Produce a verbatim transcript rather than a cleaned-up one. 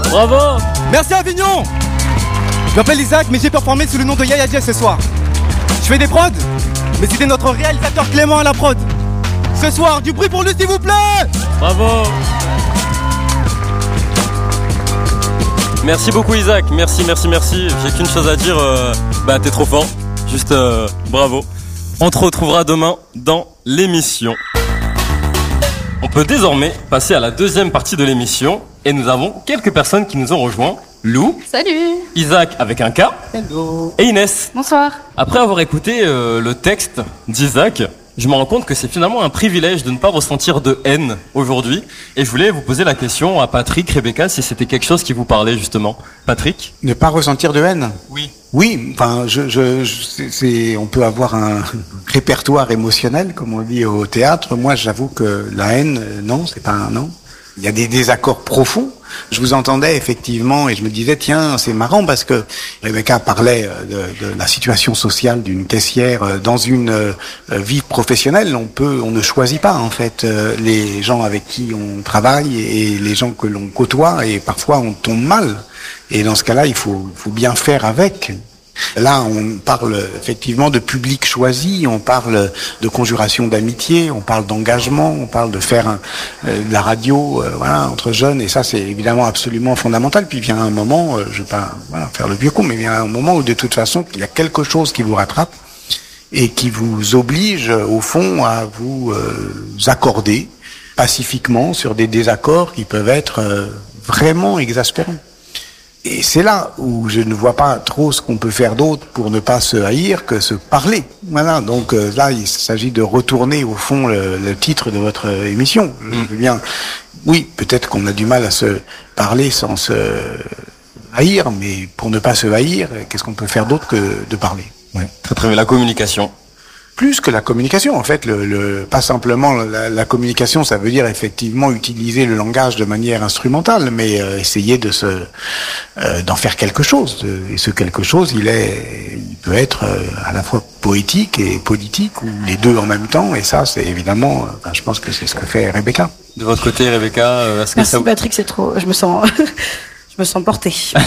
Bravo. Merci Avignon. Je m'appelle Isaac, mais j'ai performé sous le nom de Yaya Jazz ce soir. Je fais des prods, mais c'était notre réalisateur Clément à la prod. Ce soir, du bruit pour lui s'il vous plaît. Bravo. Merci beaucoup Isaac, merci, merci, merci. J'ai qu'une chose à dire, euh, bah t'es trop fort. Juste euh, bravo. On te retrouvera demain dans l'émission. On peut désormais passer à la deuxième partie de l'émission et nous avons quelques personnes qui nous ont rejoints. Lou. Salut. Isaac avec un K. Hello. Et Inès. Bonsoir. Après avoir écouté euh, le texte d'Isaac, je me rends compte que c'est finalement un privilège de ne pas ressentir de haine aujourd'hui. Et je voulais vous poser la question à Patrick, Rebecca, si c'était quelque chose qui vous parlait justement. Patrick ? Ne pas ressentir de haine ? Oui. Oui, enfin, je, je, je c'est, c'est, on peut avoir un répertoire émotionnel, comme on dit au théâtre. Moi, j'avoue que la haine, non, c'est pas un non. Il y a des désaccords profonds. Je vous entendais effectivement et je me disais tiens c'est marrant parce que Rebecca parlait de, de la situation sociale d'une caissière dans une euh, vie professionnelle. On peut, on ne choisit pas en fait euh, les gens avec qui on travaille et les gens que l'on côtoie et parfois on tombe mal. Et dans ce cas-là il faut, faut bien faire avec. Là, on parle effectivement de public choisi, on parle de conjuration d'amitié, on parle d'engagement, on parle de faire un, euh, de la radio, euh, voilà, entre jeunes, et ça, c'est évidemment absolument fondamental. Puis vient un moment, euh, je vais pas voilà, faire le vieux con, mais il vient un moment où de toute façon, il y a quelque chose qui vous rattrape et qui vous oblige, au fond, à vous euh, accorder pacifiquement sur des désaccords qui peuvent être euh, vraiment exaspérants. Et c'est là où je ne vois pas trop ce qu'on peut faire d'autre pour ne pas se haïr que se parler. Voilà, donc euh, là, il s'agit de retourner au fond le, le titre de votre émission. Je veux bien, oui, peut-être qu'on a du mal à se parler sans se haïr, mais pour ne pas se haïr, qu'est-ce qu'on peut faire d'autre que de parler ? Ouais. Très très bien, la communication. Plus que la communication, en fait, le, le, pas simplement la, la communication, ça veut dire effectivement utiliser le langage de manière instrumentale, mais euh, essayer de se, euh, d'en faire quelque chose. Et ce quelque chose, il est, il peut être euh, à la fois poétique et politique, ou les deux en même temps. Et ça, c'est évidemment, euh, enfin, je pense que c'est ce que fait Rebecca. De votre côté, Rebecca, euh, est-ce que Merci ça... Patrick, c'est trop. Je me sens, je me sens portée.